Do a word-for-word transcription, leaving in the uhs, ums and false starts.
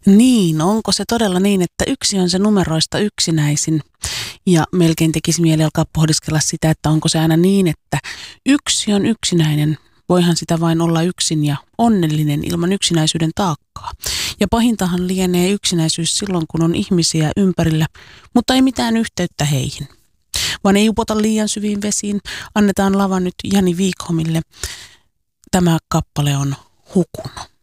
Niin, onko se todella niin, että yksi on se numeroista yksinäisin? Ja melkein tekisi mieli alkaa pohdiskella sitä, että onko se aina niin, että yksi on yksinäinen. Voihan sitä vain olla yksin ja onnellinen ilman yksinäisyyden taakkaa. Ja pahintahan lienee yksinäisyys silloin, kun on ihmisiä ympärillä, mutta ei mitään yhteyttä heihin. Vaan ei upota liian syviin vesiin. Annetaan lava nyt Jani Viikholmille. Tämä kappale on Hukunut.